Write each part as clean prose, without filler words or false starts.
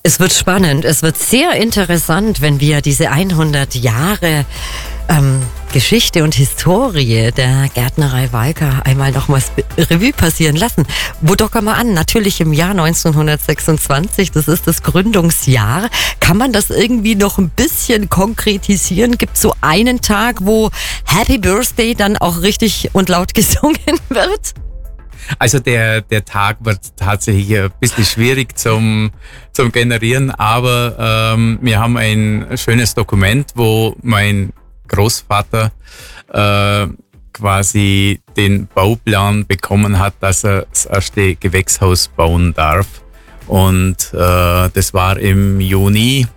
Es wird spannend, es wird sehr interessant, wenn wir diese 100 Jahre Geschichte und Historie der Gärtnerei Walker einmal nochmals Revue passieren lassen. Wo docken wir an? Natürlich im Jahr 1926, das ist das Gründungsjahr. Kann man das irgendwie noch ein bisschen konkretisieren? Gibt es so einen Tag, wo Happy Birthday dann auch richtig und laut gesungen wird? Also der Tag wird tatsächlich ein bisschen schwierig zum Generieren, aber wir haben ein schönes Dokument, wo mein Großvater quasi den Bauplan bekommen hat, dass er das erste Gewächshaus bauen darf. Und das war im Juni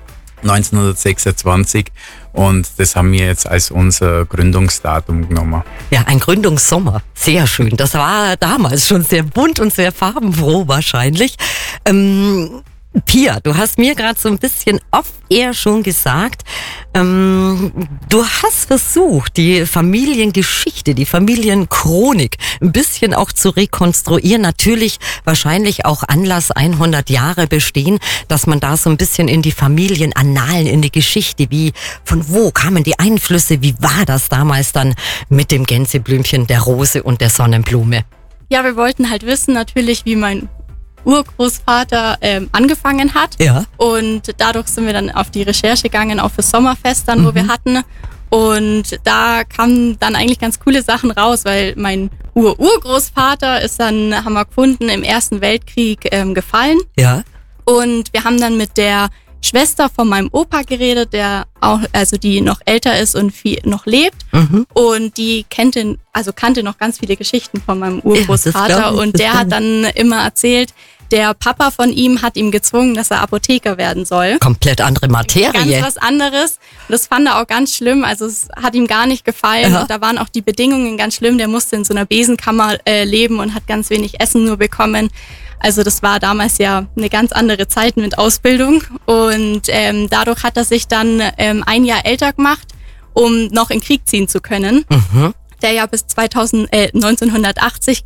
1926 und das haben wir jetzt als unser Gründungsdatum genommen. Ja, ein Gründungssommer. Sehr schön. Das war damals schon sehr bunt und sehr farbenfroh wahrscheinlich. Pia, du hast mir gerade so ein bisschen off-air schon gesagt, du hast versucht, die Familiengeschichte, die Familienchronik ein bisschen auch zu rekonstruieren. Natürlich wahrscheinlich auch Anlass 100 Jahre bestehen, dass man da so ein bisschen in die Familienannalen, in die Geschichte, von wo kamen die Einflüsse, wie war das damals dann mit dem Gänseblümchen, der Rose und der Sonnenblume? Ja, wir wollten halt wissen natürlich, wie mein Urgroßvater angefangen hat. Ja. Und dadurch sind wir dann auf die Recherche gegangen, auch fürs Sommerfest dann, wo wir hatten. Und da kamen dann eigentlich ganz coole Sachen raus, weil mein Urgroßvater ist dann, haben wir gefunden, im Ersten Weltkrieg gefallen. Ja. Und wir haben dann mit der Schwester von meinem Opa geredet, der auch, also die noch älter ist und noch lebt. Und die kannte noch ganz viele Geschichten von meinem Urgroßvater. Ja, und der hat dann immer erzählt, der Papa von ihm hat ihm gezwungen, dass er Apotheker werden soll. Komplett andere Materie. Ganz was anderes. Und das fand er auch ganz schlimm. Also es hat ihm gar nicht gefallen. Und da waren auch die Bedingungen ganz schlimm. Der musste in so einer Besenkammer leben und hat ganz wenig Essen nur bekommen. Also das war damals ja eine ganz andere Zeit mit Ausbildung. Und dadurch hat er sich dann ein Jahr älter gemacht, um noch in den Krieg ziehen zu können. Der ja bis 1918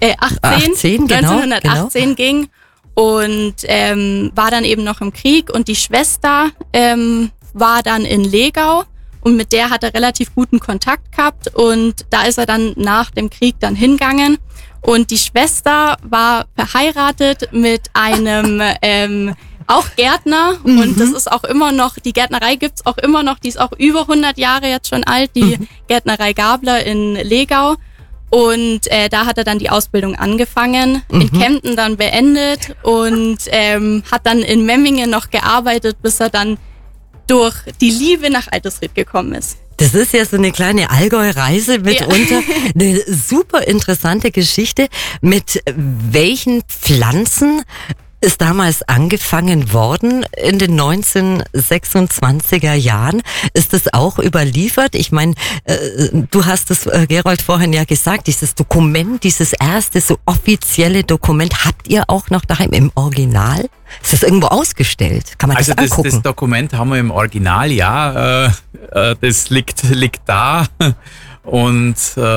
ging und war dann eben noch im Krieg. Und die Schwester war dann in Legau und mit der hat er relativ guten Kontakt gehabt. Und da ist er dann nach dem Krieg dann hingegangen. Und die Schwester war verheiratet mit einem auch Gärtner. Und das ist auch immer noch, die Gärtnerei gibt's auch immer noch, die ist auch über 100 Jahre jetzt schon alt, die Gärtnerei Gabler in Legau. Und da hat er dann die Ausbildung angefangen, in Kempten dann beendet und hat dann in Memmingen noch gearbeitet, bis er dann durch die Liebe nach Altersried gekommen ist. Das ist ja so eine kleine Allgäu-Reise mitunter. Ja. Eine super interessante Geschichte. Mit welchen Pflanzen ist damals angefangen worden in den 1926er Jahren? Ist das auch überliefert? Ich meine, du hast es, Gerold, vorhin ja gesagt, dieses Dokument, dieses erste so offizielle Dokument, habt ihr auch noch daheim im Original? Ist das irgendwo ausgestellt? Kann man das angucken? Das Dokument haben wir im Original, ja. Das liegt da und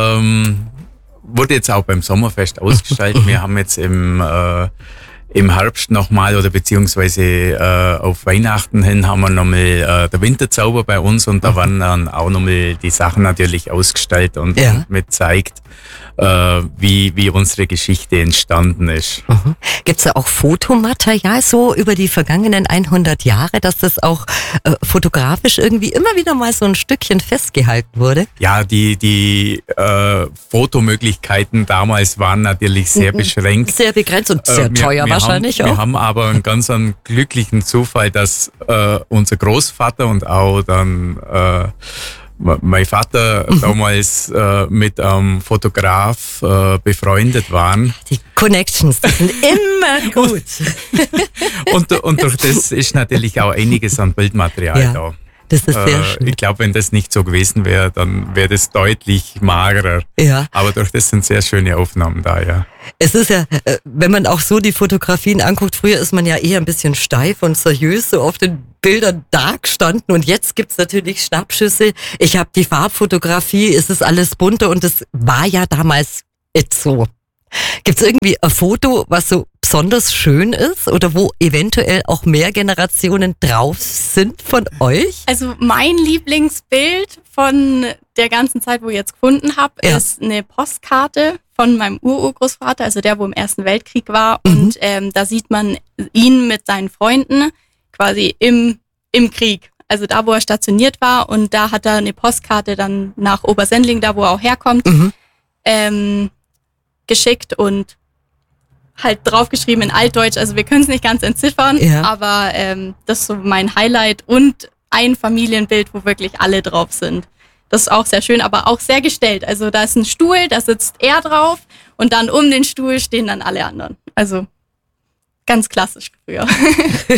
wurde jetzt auch beim Sommerfest ausgestellt. Wir haben jetzt im Herbst nochmal oder beziehungsweise auf Weihnachten hin haben wir nochmal der Winterzauber bei uns und da waren dann auch nochmal die Sachen natürlich ausgestellt und mit zeigt, wie unsere Geschichte entstanden ist. Gibt's da auch Fotomaterial so über die vergangenen 100 Jahre, dass das auch fotografisch irgendwie immer wieder mal so ein Stückchen festgehalten wurde? Ja, die Fotomöglichkeiten damals waren natürlich sehr beschränkt. Sehr begrenzt und sehr teuer wahrscheinlich auch. Wir haben aber einen ganz glücklichen Zufall, dass unser Großvater und auch dann mein Vater damals mit einem Fotograf befreundet waren. Die Connections, die sind immer gut. und durch das ist natürlich auch einiges an Bildmaterial da. Das ist sehr schön. Ich glaube, wenn das nicht so gewesen wäre, dann wäre das deutlich magerer. Ja. Aber durch das sind sehr schöne Aufnahmen da, ja. Es ist ja, wenn man auch so die Fotografien anguckt, früher ist man ja eher ein bisschen steif und seriös so auf den Bildern dagestanden und jetzt gibt's natürlich Schnappschüsse. Ich habe die Farbfotografie, es ist alles bunter und es war ja damals so. Gibt's irgendwie ein Foto, was so besonders schön ist oder wo eventuell auch mehr Generationen drauf sind von euch? Also mein Lieblingsbild von der ganzen Zeit, wo ich jetzt gefunden habe, ist eine Postkarte von meinem Urgroßvater, also der, wo im Ersten Weltkrieg war. Und da sieht man ihn mit seinen Freunden quasi im Krieg. Also da, wo er stationiert war. Und da hat er eine Postkarte dann nach Obersendling, da wo er auch herkommt, geschickt und halt draufgeschrieben in Altdeutsch. Also wir können es nicht ganz entziffern, aber das ist so mein Highlight und ein Familienbild, wo wirklich alle drauf sind. Das ist auch sehr schön, aber auch sehr gestellt. Also da ist ein Stuhl, da sitzt er drauf und dann um den Stuhl stehen dann alle anderen. Also ganz klassisch früher.